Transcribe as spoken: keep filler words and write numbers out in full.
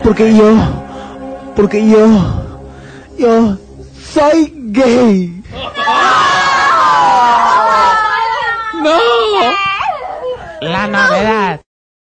Porque yo, porque yo, yo soy gay. La novedad.